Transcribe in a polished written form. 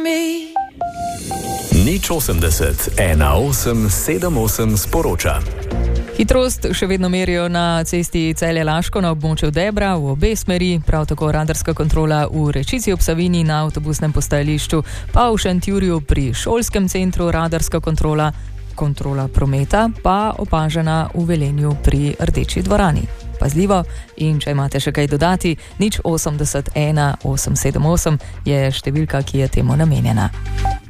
Nič 80 1878 sporoča. Hitrost še vedno merijo na cesti Celje-Laško na območju Debra v obe smeri, prav tako radarska kontrola v Rečici ob Savinji na avtobusnem postajališču, pa v Šentjurju pri šolskem centru radarska kontrola prometa pa opažena v Velenju pri Rdeči dvorani. Pazljivo, in če imate še kaj dodati, nič 80 1878 je številka, ki je temu namenjena.